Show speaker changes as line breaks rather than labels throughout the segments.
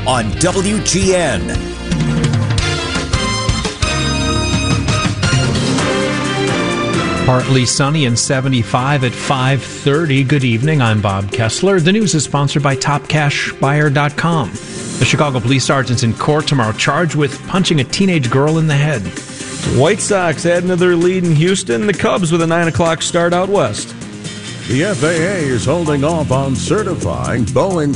on WGN.
Partly sunny and 75 at 5:30. Good evening, I'm Bob Kessler. The news is sponsored by TopCashBuyer.com. The Chicago police sergeant's in court tomorrow charged with punching a teenage girl in the head.
White Sox adding to their lead in Houston. The Cubs with a 9 o'clock start out west.
The FAA is holding off on certifying Boeing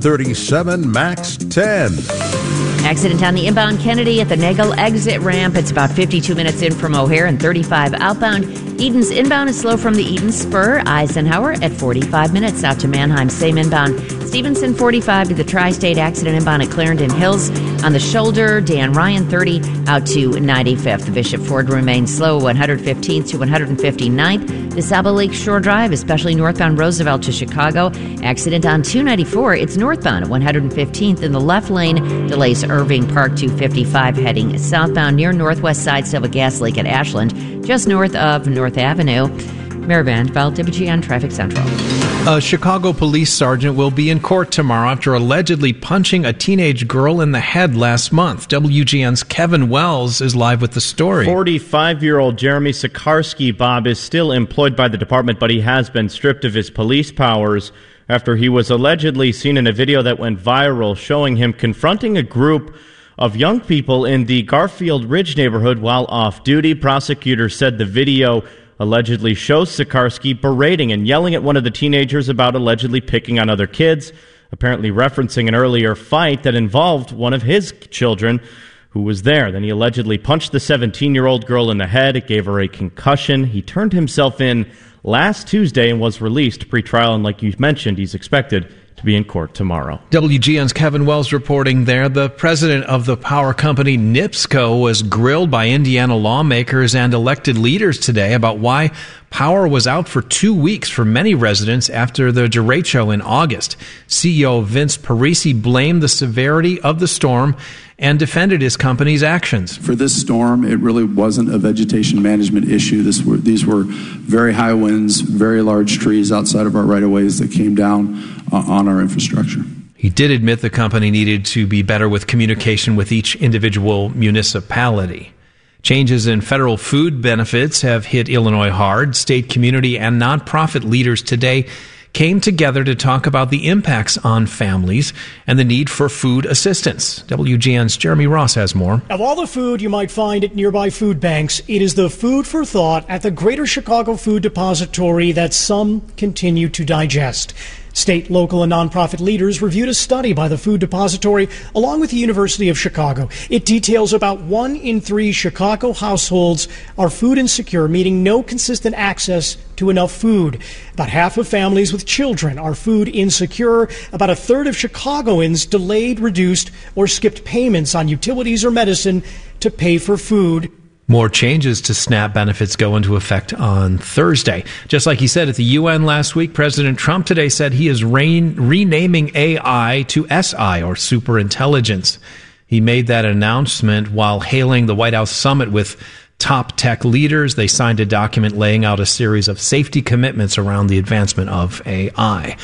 737 MAX 10.
Accident on the inbound Kennedy at the Nagel exit ramp. It's about 52 minutes in from O'Hare and 35 outbound. Eden's inbound is slow from the Eden Spur. Eisenhower at 45 minutes out to Mannheim. Same inbound. Stevenson 45 to the Tri-State. Accident inbound at Clarendon Hills. On the shoulder, Dan Ryan 30 out to 95th. The Bishop Ford remains slow 115th to 159th. DeSable Lake Shore Drive, especially northbound Roosevelt to Chicago. Accident on 294. It's northbound at 115th in the left lane. Delays Irving Park 255 heading southbound near northwest side of a gas leak at Ashland, just north of North Avenue. Mayor Vandeveld, WGN Traffic Central.
A Chicago police sergeant will be in court tomorrow after allegedly punching a teenage girl in the head last month. WGN's Kevin Wells is live with the story.
45-year-old Jeremy Sikarsky, Bob, is still employed by the department, but he has been stripped of his police powers after he was allegedly seen in a video that went viral showing him confronting a group of young people in the Garfield Ridge neighborhood while off duty. Prosecutors said the video allegedly shows Sikarsky berating and yelling at one of the teenagers about allegedly picking on other kids, apparently referencing an earlier fight that involved one of his children who was there. Then he allegedly punched the 17-year-old girl in the head, gave her a concussion. He turned himself in last Tuesday and was released pre-trial, and like you mentioned, he's expected to be in court tomorrow.
WGN's Kevin Wells reporting there. The president of the power company NIPSCO was grilled by Indiana lawmakers and elected leaders today about why power was out for 2 weeks for many residents after the derecho in August. CEO Vince Parisi blamed the severity of the storm and defended his company's actions.
For this storm, it really wasn't a vegetation management issue. These were very high winds, very large trees outside of our right-of-ways that came down on our infrastructure.
He did admit the company needed to be better with communication with each individual municipality. Changes in federal food benefits have hit Illinois hard. State, community, and nonprofit leaders today came together to talk about the impacts on families and the need for food assistance. WGN's Jeremy Ross has more.
Of all the food you might find at nearby food banks, it is the food for thought at the Greater Chicago Food Depository that some continue to digest. State, local, and nonprofit leaders reviewed a study by the Food Depository along with the University of Chicago. It details about 1 in 3 Chicago households are food insecure, meaning no consistent access to enough food. About half of families with children are food insecure. About a third of Chicagoans delayed, reduced, or skipped payments on utilities or medicine to pay for food.
More changes to SNAP benefits go into effect on Thursday. Just like he said at the UN last week, President Trump today said he is renaming AI to SI, or superintelligence. He made that announcement while hailing the White House summit with top tech leaders. They signed a document laying out a series of safety commitments around the advancement of AI.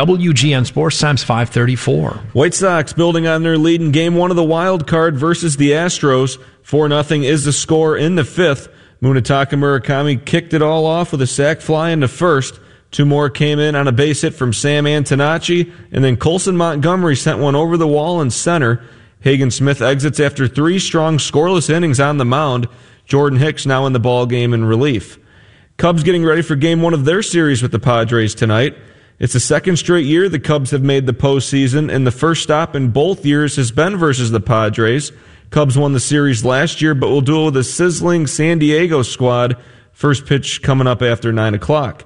WGN Sports Times 534.
White Sox building on their lead in Game 1 of the wild card versus the Astros. 4-0 is the score in the 5th. Munetaka Murakami kicked it all off with a sac fly in the first. 2 more came in on a base hit from Sam Antonacci, and then Colson Montgomery sent one over the wall in center. Hagen Smith exits after 3 strong scoreless innings on the mound. Jordan Hicks now in the ballgame in relief. Cubs getting ready for Game 1 of their series with the Padres tonight. It's the second straight year the Cubs have made the postseason, and the first stop in both years has been versus the Padres. Cubs won the series last year, but will do it with a sizzling San Diego squad. First pitch coming up after 9 o'clock.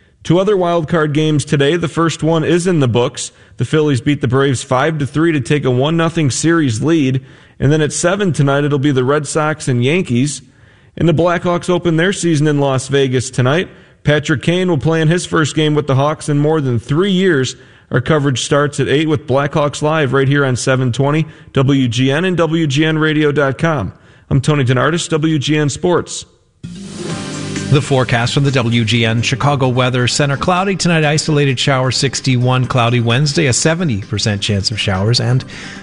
2 other wild card games today. The first one is in the books. The Phillies beat the Braves 5-3 to take a 1-0 series lead. And then at 7 tonight, it'll be the Red Sox and Yankees. And the Blackhawks open their season in Las Vegas tonight. Patrick Kane will play in his first game with the Hawks in more than 3 years. Our coverage starts at 8 with Blackhawks Live right here on 720 WGN and WGNradio.com. I'm Tony DeNardis, WGN Sports.
The forecast from the WGN Chicago Weather Center. Cloudy tonight, isolated shower 61. Cloudy Wednesday, a 70% chance of showers. And